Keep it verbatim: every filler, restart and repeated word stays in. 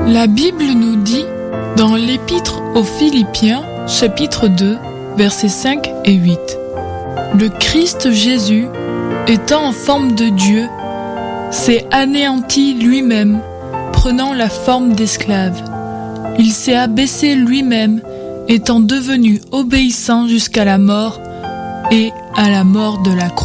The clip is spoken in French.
La Bible nous dit, dans l'Épître aux Philippiens, chapitre deux, versets cinq et huit, « Le Christ Jésus, étant en forme de Dieu, s'est anéanti lui-même, prenant la forme d'esclave. Il s'est abaissé lui-même, étant devenu obéissant jusqu'à la mort et à la mort de la croix. »